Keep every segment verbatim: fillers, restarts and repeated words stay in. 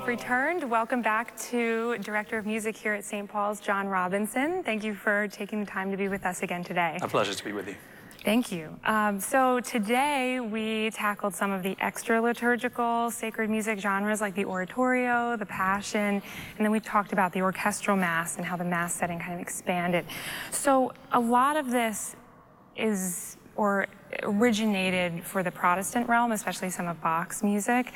returned. Welcome back to Director of Music here at Saint Paul's, John Robinson. Thank you for taking the time to be with us again today. A pleasure to be with you. Thank you. Um, so today we tackled some of the extra liturgical sacred music genres like the oratorio, the passion, and then we talked about the orchestral mass and how the mass setting kind of expanded. So a lot of this is or originated for the Protestant realm, especially some of Bach's music.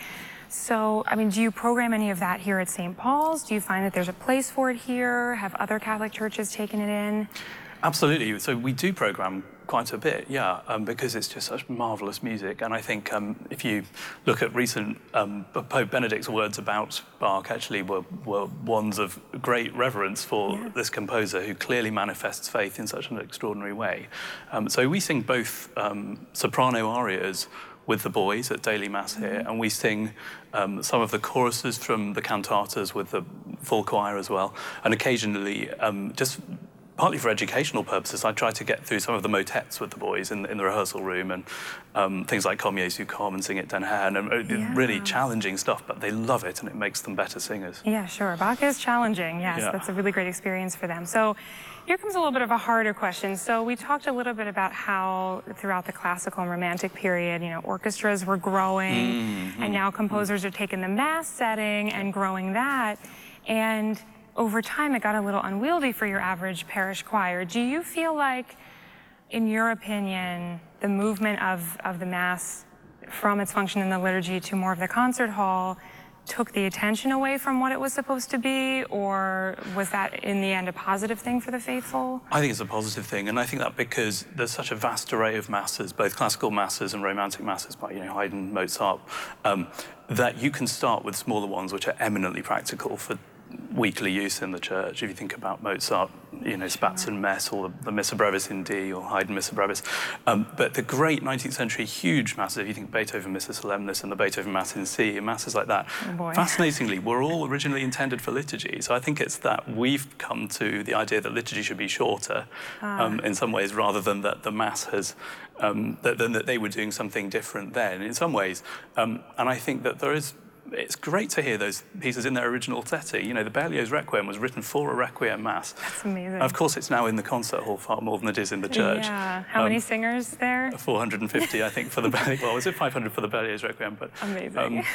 So, I mean, do you program any of that here at Saint Paul's? Do you find that there's a place for it here? Have other Catholic churches taken it in? Absolutely. So we do program quite a bit, yeah, um, because it's just such marvelous music. And I think um, if you look at recent um, Pope Benedict's words about Bach, actually were, were ones of great reverence for yeah. this composer who clearly manifests faith in such an extraordinary way. Um, so we sing both um, soprano arias with the boys at daily mass here, mm-hmm. and we sing um, some of the choruses from the cantatas with the full choir as well, and occasionally um, just partly for educational purposes, I try to get through some of the motets with the boys in, in the rehearsal room, and um, things like Comme Jesu Come and Sing It Den Herrn, and uh, yeah. really challenging stuff, but they love it and it makes them better singers. Yeah, sure. Bach is challenging, yes. Yeah. That's a really great experience for them. So here comes a little bit of a harder question. So we talked a little bit about how throughout the classical and romantic period, you know, orchestras were growing, mm-hmm. and now composers mm-hmm. are taking the mass setting and growing that. And over time, it got a little unwieldy for your average parish choir. Do you feel like, in your opinion, the movement of, of the Mass from its function in the liturgy to more of the concert hall took the attention away from what it was supposed to be, or was that, in the end, a positive thing for the faithful? I think it's a positive thing, and I think that because there's such a vast array of masses, both classical masses and romantic masses by, you know, Haydn, Mozart, um, that you can start with smaller ones which are eminently practical for weekly use in the church. If you think about Mozart, you know, Spatz and Mess, or the, the Missa Brevis in D, or Haydn Missa Brevis. Um, but the great nineteenth century huge masses, if you think Beethoven Missa Solemnis and the Beethoven Mass in C, and masses like that, oh fascinatingly, were all originally intended for liturgy. So I think it's that we've come to the idea that liturgy should be shorter, ah. um, in some ways, rather than that the Mass has, um, that, than that they were doing something different then, in some ways. Um, and I think that there is It's great to hear those pieces in their original setting. You know, the Berlioz Requiem was written for a Requiem Mass. That's amazing. Of course, it's now in the concert hall far more than it is in the church. Yeah. How um, many singers there? four hundred fifty, I think, for the Berlioz. Well, was it five hundred for the Berlioz Requiem? But amazing. Um,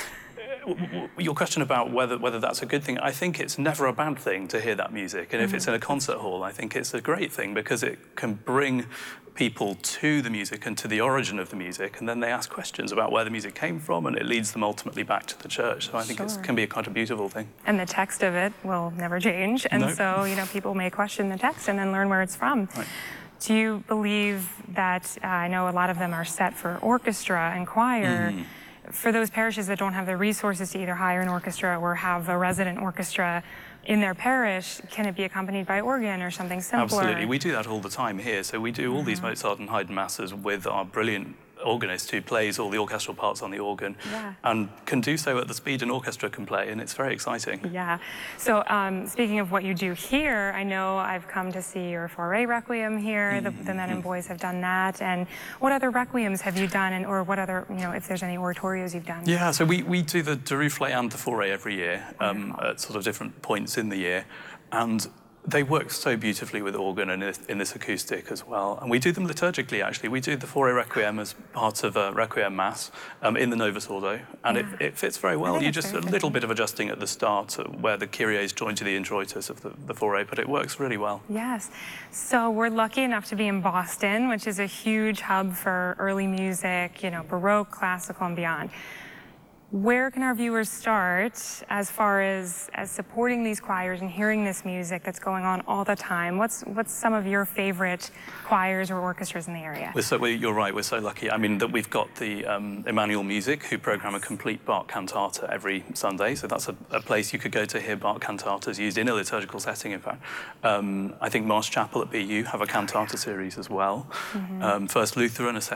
your question about whether whether that's a good thing, I think it's never a bad thing to hear that music. And if mm-hmm. it's in a concert hall, I think it's a great thing, because it can bring people to the music and to the origin of the music, and then they ask questions about where the music came from, and it leads them ultimately back to the church. So I think sure. it can be a quite a beautiful thing. And the text of it will never change, and nope. so, you know, people may question the text and then learn where it's from. Right. Do you believe that, uh, I know a lot of them are set for orchestra and choir, mm. for those parishes that don't have the resources to either hire an orchestra or have a resident orchestra in their parish, can it be accompanied by organ or something simpler? Absolutely. We do that all the time here. So we do all mm-hmm. these Mozart and Haydn masses with our brilliant organist who plays all the orchestral parts on the organ, yeah. and can do so at the speed an orchestra can play, and it's very exciting. Yeah. So um, speaking of what you do here, I know I've come to see your Fauré Requiem here. Mm-hmm. the, the men and boys have done that. And what other requiems have you done, and or what other, you know, if there's any oratorios you've done? Yeah, so we, we do the Duruflé and the Fauré every year, um, at sort of different points in the year. And they work so beautifully with organ and in this acoustic as well. And we do them liturgically, actually. We do the Fauré Requiem as part of a Requiem Mass um, in the Novus Ordo, and yeah. it, it fits very well. You just a little bit of adjusting at the start where the Kyrie is joined to the introitus of the, the Fauré, but it works really well. Yes. So we're lucky enough to be in Boston, which is a huge hub for early music, you know, Baroque, classical, and beyond. Where can our viewers start as far as, as supporting these choirs and hearing this music that's going on all the time? What's what's some of your favorite choirs or orchestras in the area? We're so, we, you're right, we're so lucky. I mean, that we've got the um, Emmanuel Music, who program a complete Bach cantata every Sunday. So that's a, a place you could go to hear Bach cantatas used in a liturgical setting, in fact. Um, I think Marsh Chapel at B U have a cantata series as well. Mm-hmm. um, First Lutheran, a